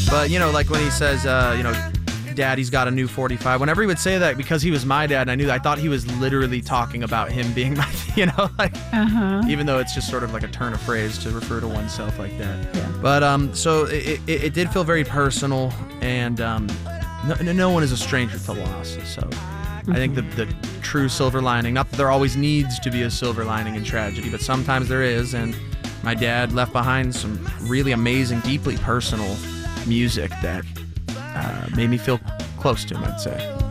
But, like when he says, Daddy's got a new 45. Whenever he would say that, because he was my dad, and I thought he was literally talking about him being my, even though it's just sort of like a turn of phrase to refer to oneself like that. Yeah. But so it did feel very personal, and no one is a stranger to loss. So I think the true silver lining, not that there always needs to be a silver lining in tragedy, but sometimes there is, and my dad left behind some really amazing, deeply personal music that made me feel close to him, I'd say.